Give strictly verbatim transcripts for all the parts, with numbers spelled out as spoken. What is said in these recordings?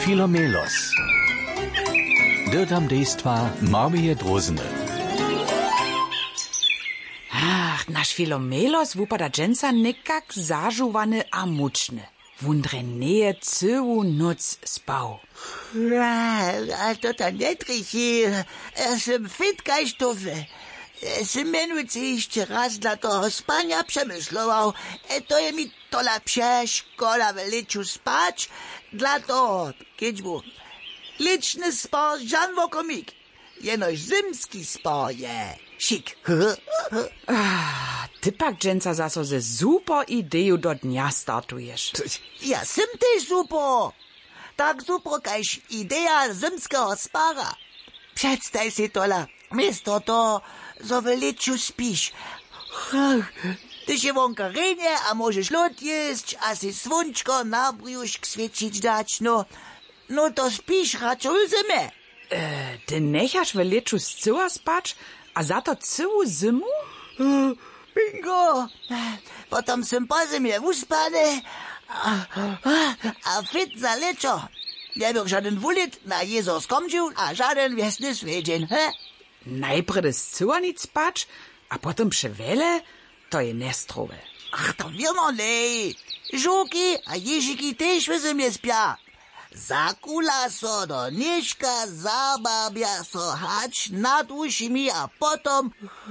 Filomelos. Dirtam dejstva Marmije Drozene. Ach, nasz Filomelos wupada dżęca nekak zażuwany a muczny. Wundre neje cyłu noc spał. A to ta netrich, ja sam fit kaj stofy. Sam menujcy jeszcze raz dla toho spania przemyslował. E to je mi tola przeszkoda w leczu spać. Dla toho, kiedy był liczny spał, żan wokomik. Jenoś zimski spał je. Sik. Ah, ty pak dżęca zaso ze super ideju do dnia startujesz. Ja sam też super. Tak super kajś idea zimskiego spara. Przedstaw si tola. Misto to, zo w leczu spisz. Ty się wonka renie, a możesz lot jeść, a si słonczko na brzuszk świecić dać, no. No to spisz raczej zimę. E, ty nechasz w leczu zcyła spać, a za to cyłu zimu? Bingo! Potem sam po zimie uspany, a, a, a fit za leczo. Nie był żaden wulit na Jezus komdził, a żaden wiesny swiedzień, he? Najpierw zcyła nic spać, a potem przewele, to je nestrowe. Ach, to nie no lej. Żuki a ježiki też w zimie spia. Zakula so do nieszka, zababia so hać nad ušimi, a potom...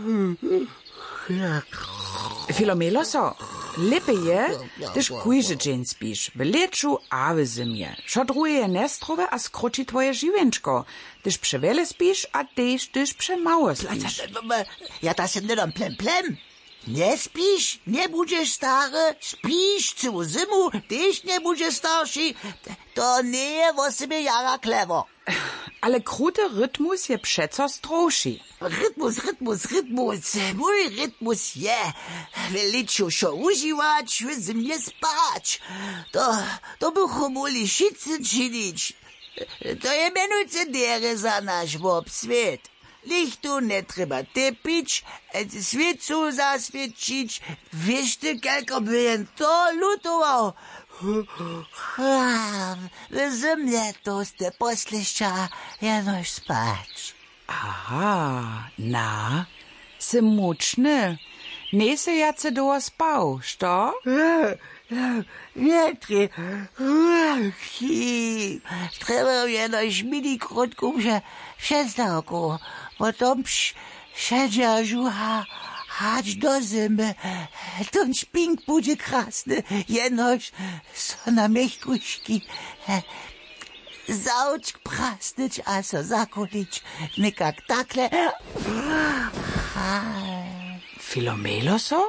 Filomeloso, lepiej je, tyż kujże dzień spisz, w leczu a w zimie. Šo drugie je nestrowe, a skroči twoje živenčko. Tyż przewele spisz, a tyż tyż przemało spisz. Ja ta się nie dam plem plem. Nie spisz, nie będziesz stary, spisz całą zimu, tyś nie będziesz starszy. To nie je o sobie jara klewo. Ale kruty rytmus je przeco stroši. Rytmus, rytmus, rytmus. Mój rytmus je w leczu šo używać, w zimie spać. To, to bychu muli wszyscy czynić. To je menujce dere za nasz obswiet. Lichtu nie trzeba tepić, świecu zaswiecić. Wiesz ty, kelko bym to lutował. W zimie to ste poslyšća jenož spać. Aha, na, si mučny. Ne se jace doa spał, što? Nie tre... Treba jenož mini krotku vše přestávku. Potom všedža žuha hać do zimy. Ten špink bude krasny, jenož so na mechkuški zaučk prasnić, a so zakulić. Nekak takle. Filomeloso?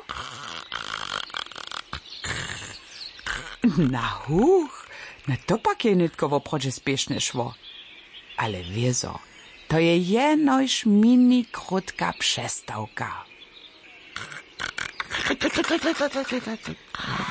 Na huch, na to pak je nitkowo proče spiešne šło. Ale wiezo, to je jenož mini krótka przestałka.